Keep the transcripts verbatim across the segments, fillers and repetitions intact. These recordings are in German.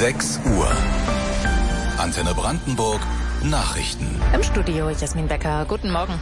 sechs Uhr. Antenne Brandenburg Nachrichten. Im Studio Jasmin Becker. Guten Morgen.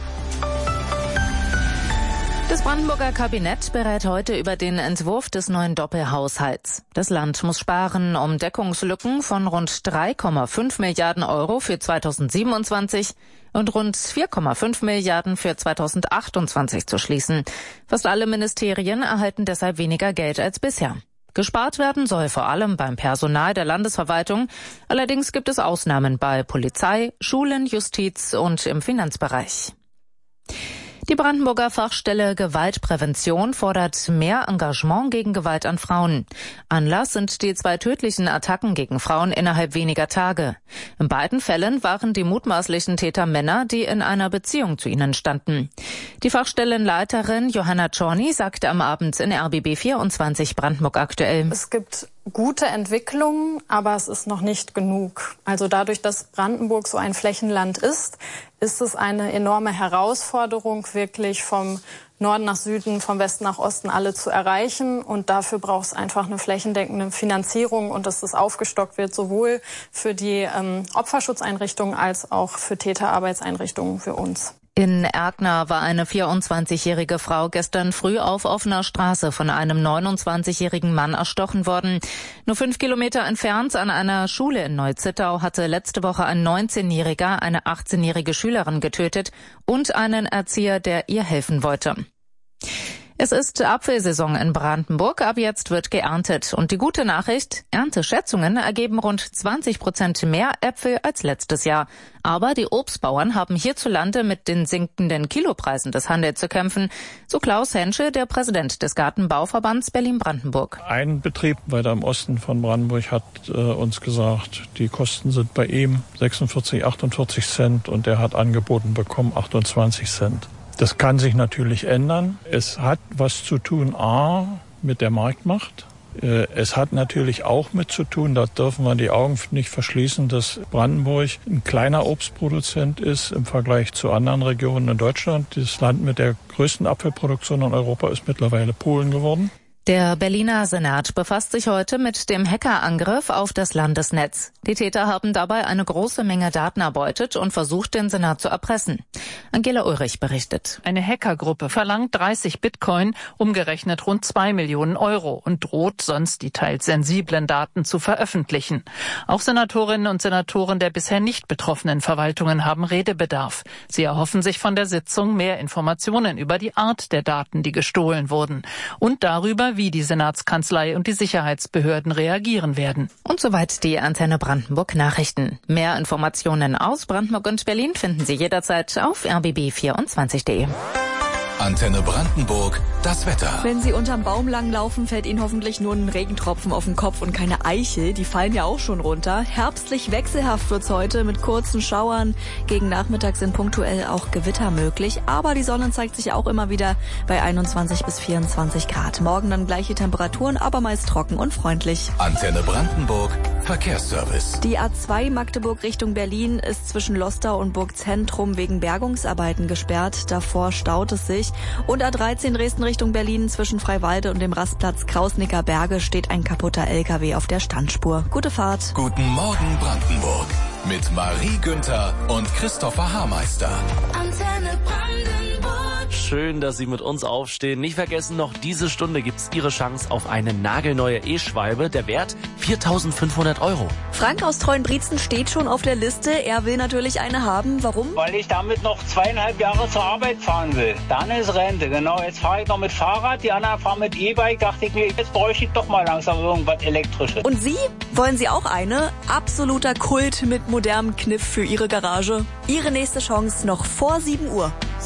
Das Brandenburger Kabinett berät heute über den Entwurf des neuen Doppelhaushalts. Das Land muss sparen, um Deckungslücken von rund drei Komma fünf Milliarden Euro für zweitausendsiebenundzwanzig und rund vier Komma fünf Milliarden für zweitausendachtundzwanzig zu schließen. Fast alle Ministerien erhalten deshalb weniger Geld als bisher. Gespart werden soll vor allem beim Personal der Landesverwaltung. Allerdings gibt es Ausnahmen bei Polizei, Schulen, Justiz und im Finanzbereich. Die Brandenburger Fachstelle Gewaltprävention fordert mehr Engagement gegen Gewalt an Frauen. Anlass sind die zwei tödlichen Attacken gegen Frauen innerhalb weniger Tage. In beiden Fällen waren die mutmaßlichen Täter Männer, die in einer Beziehung zu ihnen standen. Die Fachstellenleiterin Johanna Czorny sagte am Abend in R B B vierundzwanzig Brandenburg aktuell: Es gibt gute Entwicklungen, aber es ist noch nicht genug. Also dadurch, dass Brandenburg so ein Flächenland ist, ist es eine enorme Herausforderung, wirklich vom Norden nach Süden, vom Westen nach Osten alle zu erreichen. Und dafür braucht es einfach eine flächendeckende Finanzierung und dass das aufgestockt wird, sowohl für die ähm, Opferschutzeinrichtungen als auch für Täterarbeitseinrichtungen für uns. In Erkner war eine vierundzwanzigjährige Frau gestern früh auf offener Straße von einem neunundzwanzigjährigen Mann erstochen worden. Nur fünf Kilometer entfernt an einer Schule in Neuzittau hatte letzte Woche ein neunzehnjähriger eine achtzehnjährige Schülerin getötet und einen Erzieher, der ihr helfen wollte. Es ist Apfelsaison in Brandenburg, ab jetzt wird geerntet. Und die gute Nachricht, Ernteschätzungen ergeben rund zwanzig Prozent mehr Äpfel als letztes Jahr. Aber die Obstbauern haben hierzulande mit den sinkenden Kilopreisen des Handels zu kämpfen. So Klaus Henschel, der Präsident des Gartenbauverbands Berlin-Brandenburg. Ein Betrieb weiter im Osten von Brandenburg hat äh, uns gesagt, die Kosten sind bei ihm sechsundvierzig, achtundvierzig Cent und er hat angeboten bekommen achtundzwanzig Cent. Das kann sich natürlich ändern. Es hat was zu tun, a, mit der Marktmacht. Es hat natürlich auch mit zu tun, da dürfen wir die Augen nicht verschließen, dass Brandenburg ein kleiner Obstproduzent ist im Vergleich zu anderen Regionen in Deutschland. Das Land mit der größten Apfelproduktion in Europa ist mittlerweile Polen geworden. Der Berliner Senat befasst sich heute mit dem Hackerangriff auf das Landesnetz. Die Täter haben dabei eine große Menge Daten erbeutet und versucht, den Senat zu erpressen. Angela Ulrich berichtet. Eine Hackergruppe verlangt dreißig Bitcoin, umgerechnet rund zwei Millionen Euro, und droht sonst die teils sensiblen Daten zu veröffentlichen. Auch Senatorinnen und Senatoren der bisher nicht betroffenen Verwaltungen haben Redebedarf. Sie erhoffen sich von der Sitzung mehr Informationen über die Art der Daten, die gestohlen wurden, und darüber, wie die Senatskanzlei und die Sicherheitsbehörden reagieren werden. Und soweit die Antenne Brandenburg Nachrichten. Mehr Informationen aus Brandenburg und Berlin finden Sie jederzeit auf R B B vierundzwanzig punkt de. Antenne Brandenburg, das Wetter. Wenn Sie unterm Baum langlaufen, fällt Ihnen hoffentlich nur ein Regentropfen auf den Kopf und keine Eichel. Die fallen ja auch schon runter. Herbstlich wechselhaft wird's heute mit kurzen Schauern. Gegen Nachmittag sind punktuell auch Gewitter möglich. Aber die Sonne zeigt sich auch immer wieder bei einundzwanzig bis vierundzwanzig Grad. Morgen dann gleiche Temperaturen, aber meist trocken und freundlich. Antenne Brandenburg, Verkehrsservice. Die A zwei Magdeburg Richtung Berlin ist zwischen Lostau und Burgzentrum wegen Bergungsarbeiten gesperrt. Davor staut es sich. Und A dreizehn Dresden Richtung Berlin zwischen Freiwalde und dem Rastplatz Krausnicker Berge steht ein kaputter L K W auf der Standspur. Gute Fahrt. Guten Morgen Brandenburg mit Marie Günther und Christopher Haarmeister. Antenne Brandenburg. Schön, dass Sie mit uns aufstehen. Nicht vergessen, noch diese Stunde gibt's Ihre Chance auf eine nagelneue E-Schwalbe. Der Wert viertausendfünfhundert Euro. Frank aus Treuenbrietzen steht schon auf der Liste. Er will natürlich eine haben. Warum? Weil ich damit noch zweieinhalb Jahre zur Arbeit fahren will. Dann ist Rente, genau. Jetzt fahre ich noch mit Fahrrad, die anderen fahren mit E-Bike. Dachte ich mir, jetzt bräuchte ich doch mal langsam irgendwas Elektrisches. Und Sie? Wollen Sie auch eine? Absoluter Kult mit modernem Kniff für Ihre Garage. Ihre nächste Chance noch vor sieben Uhr.